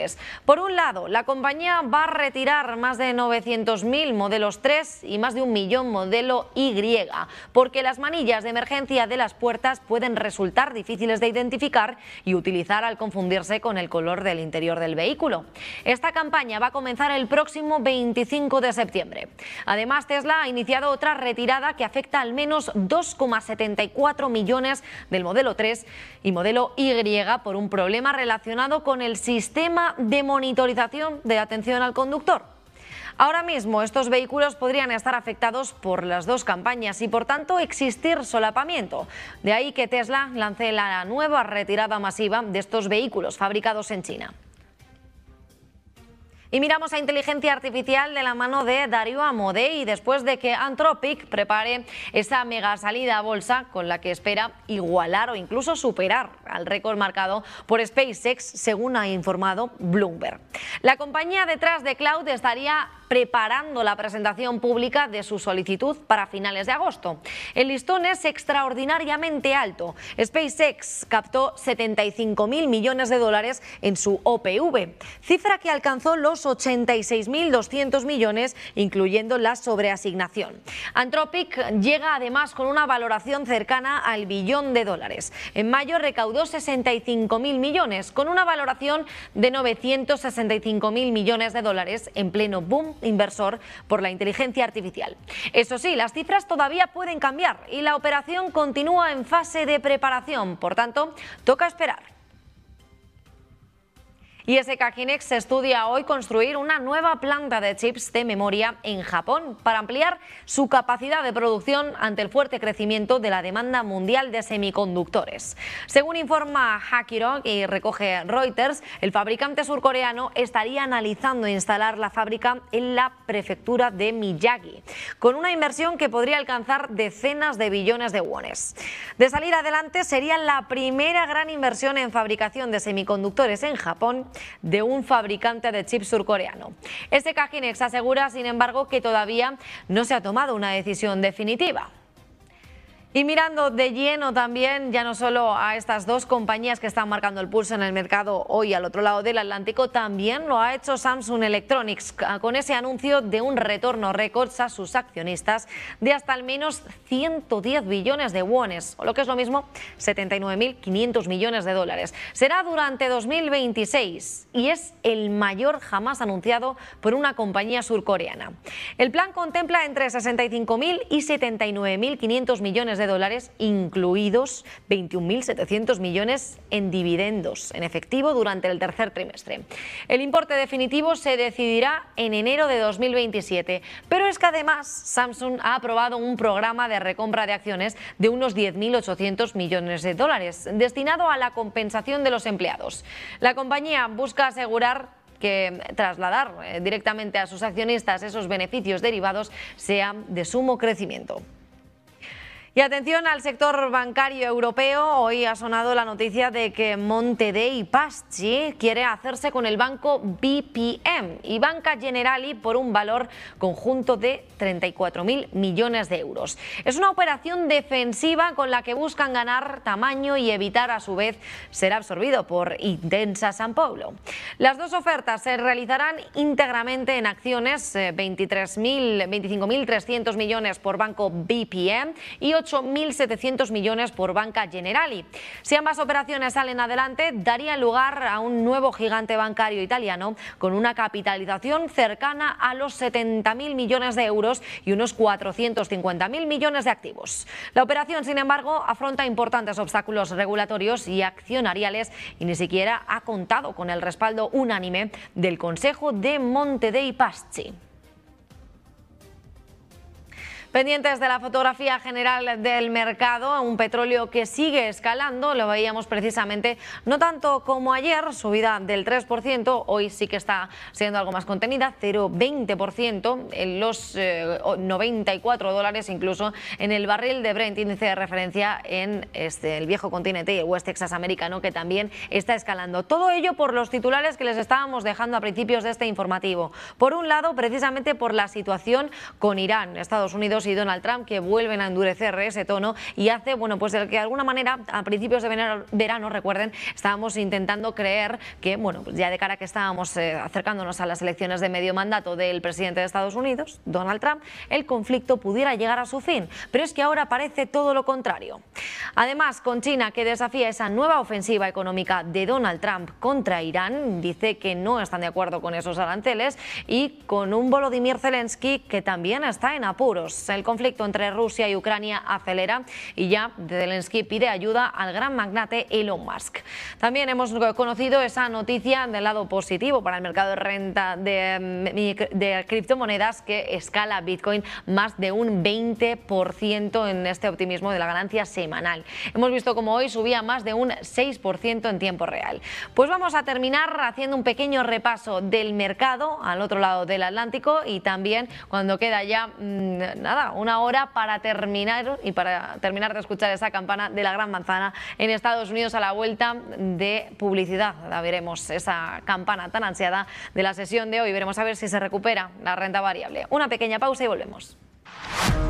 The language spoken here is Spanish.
posibles. Por un lado, la compañía va a retirar más de 900.000 modelos 3 y más de 1 millón modelo Y, porque las manillas de emergencia de las puertas pueden resultar difíciles de identificar y utilizar al confundirse con el color del interior del vehículo. Esta campaña va a comenzar el próximo 25 de septiembre. Además, Tesla ha iniciado otra retirada que afecta al menos 2,74 millones del modelo 3 y modelo Y por un problema relacionado con el sistema de monitorización de atención al conductor. Ahora mismo estos vehículos podrían estar afectados por las dos campañas y por tanto existir solapamiento. De ahí que Tesla lance la nueva retirada masiva de estos vehículos fabricados en China. Y miramos a inteligencia artificial de la mano de Darío Amodei después de que Anthropic prepare esa mega salida a bolsa con la que espera igualar o incluso superar al récord marcado por SpaceX, según ha informado Bloomberg. La compañía detrás de Cloud estaría preparando la presentación pública de su solicitud para finales de agosto. El listón es extraordinariamente alto. SpaceX captó 75.000 millones de dólares en su OPV, cifra que alcanzó los 86.200 millones, incluyendo la sobreasignación. Anthropic llega además con una valoración cercana al billón de dólares. En mayo recaudó 65.000 millones, con una valoración de 965.000 millones de dólares en pleno boom inversor por la inteligencia artificial. Eso sí, las cifras todavía pueden cambiar y la operación continúa en fase de preparación, por tanto, toca esperar. Y SK Hynix estudia hoy construir una nueva planta de chips de memoria en Japón para ampliar su capacidad de producción ante el fuerte crecimiento de la demanda mundial de semiconductores. Según informa Hackirok y recoge Reuters, el fabricante surcoreano estaría analizando instalar la fábrica en la prefectura de Miyagi, con una inversión que podría alcanzar decenas de billones de wones. De salir adelante, sería la primera gran inversión en fabricación de semiconductores en Japón de un fabricante de chips surcoreano. SK Hynix asegura, sin embargo, que todavía no se ha tomado una decisión definitiva. Y mirando de lleno también, ya no solo a estas dos compañías que están marcando el pulso en el mercado hoy al otro lado del Atlántico, también lo ha hecho Samsung Electronics con ese anuncio de un retorno récord a sus accionistas de hasta al menos 110 billones de wones, o lo que es lo mismo, 79.500 millones de dólares. Será durante 2026 y es el mayor jamás anunciado por una compañía surcoreana. El plan contempla entre 65.000 y 79.500 millones de dólares, incluidos 21.700 millones en dividendos en efectivo durante el tercer trimestre. El importe definitivo se decidirá en enero de 2027, pero es que además Samsung ha aprobado un programa de recompra de acciones de unos 10.800 millones de dólares destinado a la compensación de los empleados. La compañía busca asegurar que trasladar directamente a sus accionistas esos beneficios derivados sea de sumo crecimiento. Y atención al sector bancario europeo. Hoy ha sonado la noticia de que Monte dei Paschi quiere hacerse con el banco BPM y Banca Generali por un valor conjunto de 34.000 millones de euros. Es una operación defensiva con la que buscan ganar tamaño y evitar a su vez ser absorbido por Intesa Sanpaolo. Las dos ofertas se realizarán íntegramente en acciones, 25.300 millones por banco BPM y 8.700 millones por Banca Generali. Si ambas operaciones salen adelante, daría lugar a un nuevo gigante bancario italiano con una capitalización cercana a los 70.000 millones de euros y unos 450.000 millones de activos. La operación, sin embargo, afronta importantes obstáculos regulatorios y accionariales y ni siquiera ha contado con el respaldo unánime del Consejo de Monte dei Paschi. Pendientes de la fotografía general del mercado, un petróleo que sigue escalando, lo veíamos precisamente no tanto como ayer, subida del 3%, hoy sí que está siendo algo más contenida, 0,20% en los 94 dólares incluso en el barril de Brent, índice de referencia en el viejo continente y el West Texas americano, que también está escalando. Todo ello por los titulares que les estábamos dejando a principios de este informativo. Por un lado, precisamente por la situación con Irán. Estados Unidos y Donald Trump, que vuelven a endurecer ese tono y hace, bueno, pues el que de alguna manera a principios de verano, recuerden, estábamos intentando creer que, bueno, pues ya de cara a que estábamos acercándonos a las elecciones de medio mandato del presidente de Estados Unidos, Donald Trump, el conflicto pudiera llegar a su fin. Pero es que ahora parece todo lo contrario. Además, con China, que desafía esa nueva ofensiva económica de Donald Trump contra Irán, dice que no están de acuerdo con esos aranceles, y con un Volodymyr Zelensky que también está en apuros. El conflicto entre Rusia y Ucrania acelera y ya Zelensky pide ayuda al gran magnate Elon Musk. También hemos conocido esa noticia del lado positivo para el mercado de renta de criptomonedas, que escala Bitcoin más de un 20% en este optimismo de la ganancia semanal. Hemos visto como hoy subía más de un 6% en tiempo real. Pues vamos a terminar haciendo un pequeño repaso del mercado al otro lado del Atlántico, y también cuando queda ya nada, una hora para terminar de escuchar esa campana de la gran manzana en Estados Unidos a la vuelta de publicidad. La veremos, esa campana tan ansiada de la sesión de hoy. Veremos a ver si se recupera la renta variable. Una pequeña pausa y volvemos.